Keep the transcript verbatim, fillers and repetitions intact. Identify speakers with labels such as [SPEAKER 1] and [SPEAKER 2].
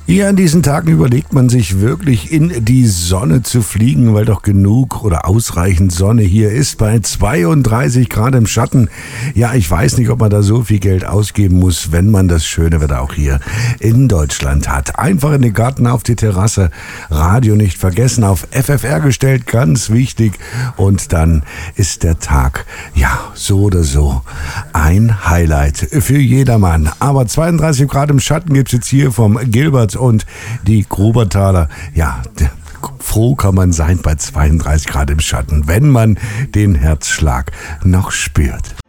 [SPEAKER 1] Ja, an diesen Tagen überlegt man sich wirklich, in die Sonne zu fliegen, weil doch genug oder ausreichend Sonne hier ist. Bei zweiunddreißig Grad im Schatten. Ja, ich weiß nicht, ob man da so viel Geld ausgeben muss, wenn man das schöne Wetter auch hier in Deutschland hat. Einfach in den Garten, auf die Terrasse. Radio nicht vergessen, auf F F R gestellt, ganz wichtig. Und dann ist der Tag, ja, so oder so ein Highlight für jedermann. Aber zweiunddreißig Grad im Schatten gibt's jetzt hier vom Gilbert und die Grubertaler. Ja, froh kann man sein bei zweiunddreißig Grad im Schatten, wenn man den Herzschlag noch spürt.